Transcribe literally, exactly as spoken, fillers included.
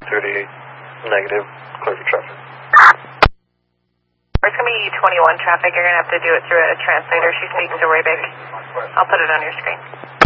thirty-eight, negative, clear for traffic. It's going to be twenty-one traffic. You're going to have to do it through a translator. She speaks Arabic. I'll put it on your screen.